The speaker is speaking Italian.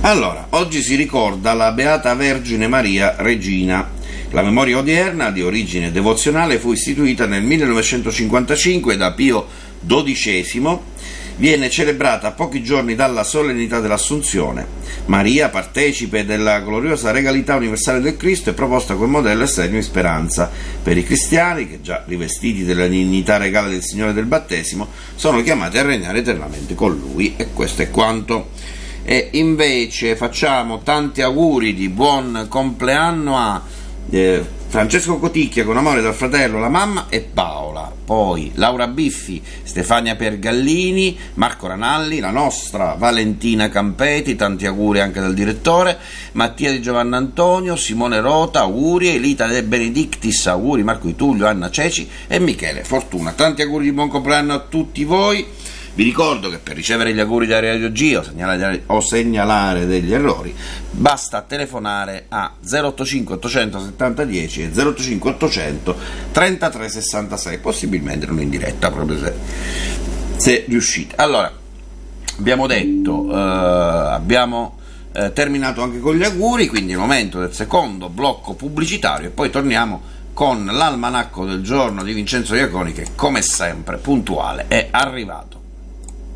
Allora, oggi si ricorda la Beata Vergine Maria Regina. La memoria odierna, di origine devozionale, fu istituita nel 1955 da Pio XII. Viene celebrata a pochi giorni dalla solennità dell'Assunzione. Maria, partecipe della gloriosa regalità universale del Cristo, è proposta come modello e segno di speranza per i cristiani che, già rivestiti della dignità regale del Signore del battesimo, sono chiamati a regnare eternamente con Lui. E questo è quanto. E invece facciamo tanti auguri di buon compleanno a Francesco Coticchia, con amore dal fratello, la mamma e Paola, poi Laura Biffi, Stefania Pergallini, Marco Ranalli, la nostra Valentina Campeti, tanti auguri anche dal direttore, Mattia Di Giovanni Antonio, Simone Rota, auguri, Elita De Benedictis, auguri, Marco Di Tullio, Anna Ceci e Michele Fortuna. Tanti auguri di buon compleanno a tutti voi. Vi ricordo che per ricevere gli auguri da Radio G o segnalare degli errori basta telefonare a 085 870 10 e 085 800 33 66, possibilmente non in diretta, proprio se riuscite. Allora, abbiamo detto, abbiamo terminato anche con gli auguri, quindi è il momento del secondo blocco pubblicitario e poi torniamo con l'almanacco del giorno di Vincenzo Iaconi che, come sempre, puntuale, è arrivato.